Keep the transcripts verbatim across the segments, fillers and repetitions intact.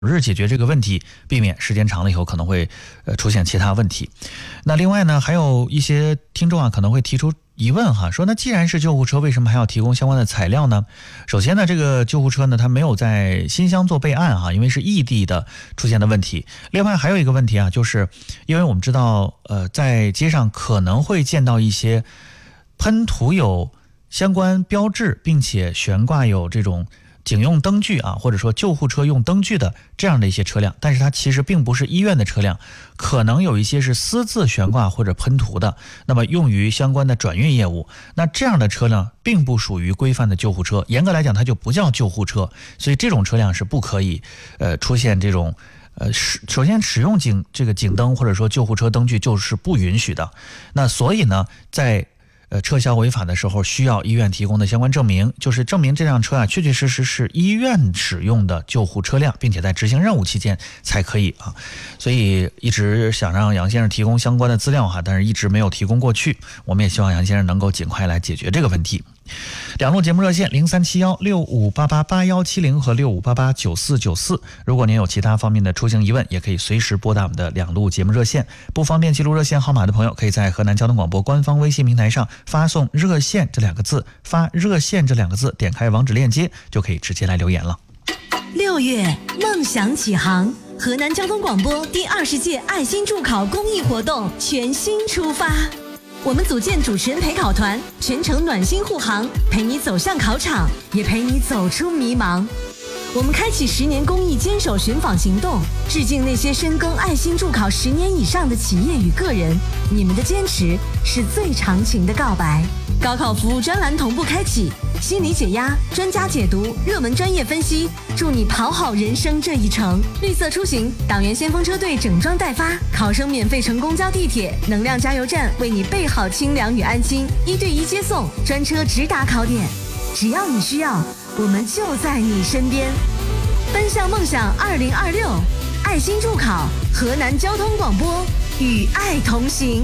日解决这个问题，避免时间长了以后可能会呃出现其他问题。那另外呢，还有一些听众啊可能会提出疑问哈，说那既然是救护车，为什么还要提供相关的材料呢？首先呢，这个救护车呢它没有在新乡做备案哈，因为是异地的出现的问题。另外还有一个问题啊，就是因为我们知道呃在街上可能会见到一些喷涂有相关标志，并且悬挂有这种警用灯具啊，或者说救护车用灯具的这样的一些车辆，但是它其实并不是医院的车辆，可能有一些是私自悬挂或者喷涂的，那么用于相关的转运业务。那这样的车辆并不属于规范的救护车，严格来讲它就不叫救护车，所以这种车辆是不可以呃出现这种呃首先使用警这个警灯或者说救护车灯具就是不允许的。那所以呢，在呃，撤销违法的时候需要医院提供的相关证明，就是证明这辆车啊确确实实是医院使用的救护车辆，并且在执行任务期间才可以啊。所以一直想让杨先生提供相关的资料哈，但是一直没有提供过去。我们也希望杨先生能够尽快来解决这个问题。两路节目热线零三七幺六五八八八幺七零和六五八八九四九四，如果您有其他方面的出行疑问，也可以随时拨打我们的两路节目热线。不方便记录热线号码的朋友，可以在河南交通广播官方微信平台上发送热线这两个字，发热线这两个字，点开网址链接就可以直接来留言了。 六月梦想启航，河南交通广播第二十届爱心助考公益活动全新出发。我们组建主持人陪考团，全程暖心护航，陪你走向考场，也陪你走出迷茫。我们开启十年公益坚守寻访行动，致敬那些深耕爱心助考十年以上的企业与个人，你们的坚持是最长情的告白。高考服务专栏同步开启，心理解压、专家解读、热门专业分析，祝你跑好人生这一程。绿色出行，党员先锋车队整装待发，考生免费乘公交地铁，能量加油站为你备好清凉与安心，一对一接送，专车直达考点，只要你需要，我们就在你身边。奔向梦想二零二六，爱心助考，河南交通广播与爱同行。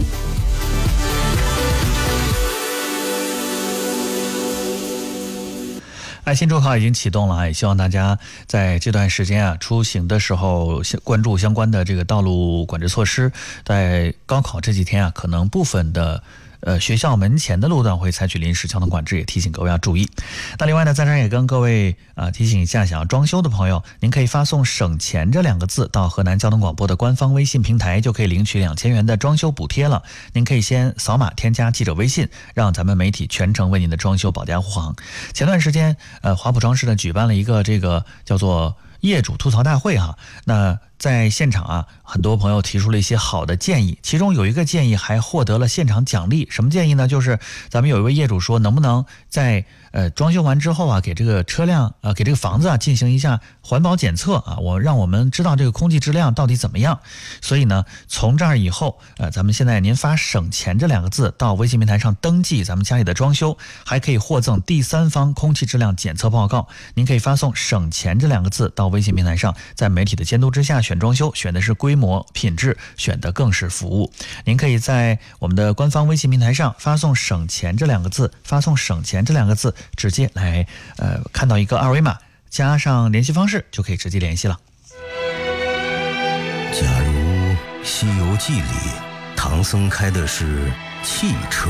爱心助考已经启动了，也希望大家在这段时间啊出行的时候关注相关的这个道路管制措施。在高考这几天啊，可能部分的呃，学校门前的路段会采取临时交通管制，也提醒各位要注意。那另外呢，在这儿也跟各位啊、呃、提醒一下，想要装修的朋友，您可以发送省钱这两个字到河南交通广播的官方微信平台，就可以领取两千元的装修补贴了。您可以先扫码添加记者微信，让咱们媒体全程为您的装修保驾护航。前段时间呃，华普装饰呢举办了一个这个叫做业主吐槽大会哈，那在现场啊，很多朋友提出了一些好的建议，其中有一个建议还获得了现场奖励。什么建议呢？就是咱们有一位业主说，能不能在呃装修完之后啊，给这个车辆啊、呃，给这个房子啊进行一下环保检测啊，我让我们知道这个空气质量到底怎么样。所以呢，从这儿以后，呃，咱们现在您发省钱这两个字到微信平台上登记咱们家里的装修，还可以获赠第三方空气质量检测报告。您可以发送省钱这两个字到微信平台上，在媒体的监督之下选装修，选的是规模品质，选的更是服务。您可以在我们的官方微信平台上发送省钱这两个字，发送省钱这两个字，直接来呃看到一个二维码，加上联系方式就可以直接联系了。 假如《西游记》里唐僧开的是汽车，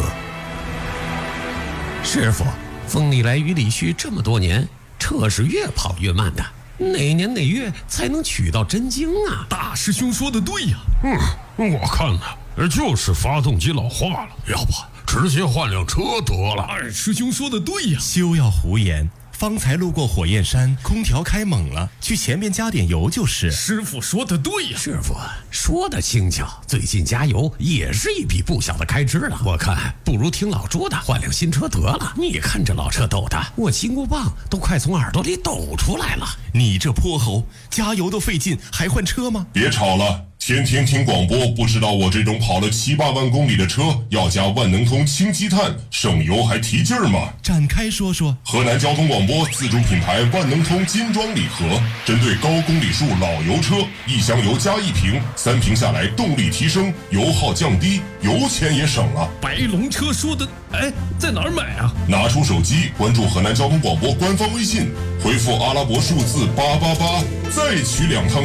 师傅，风里来雨里去这么多年，车是越跑越慢的，哪年哪月才能取到真经啊？ 大师兄说的对呀、 啊、嗯，我看呢就是发动机老化了，要不直接换辆车得了。 二师兄说的对呀、啊、 休要胡言，方才路过火焰山，空调开猛了，去前面加点油就是。 师傅说的对呀、 啊、师傅说的轻巧，最近加油也是一笔不小的开支了。我看不如听老朱的，换辆新车得了。你看这老车抖的，我金箍棒都快从耳朵里抖出来了。 你这泼猴，加油都费劲，还换车吗？ 别吵了， 天天听广播，不知道我这种跑了七八万公里的车要加万能通氢积碳，省油还提劲儿吗？ 展开说说。 河南交通广播自主品牌万能通金装礼盒，针对高公里数老油车，一箱油加一瓶，三瓶下来动力提升，油耗降低，油钱也省了。 白龙车说的，哎，在哪儿买啊？ 拿出手机，关注河南交通广播官方微信，回复阿拉伯数字八八八，再取两趟。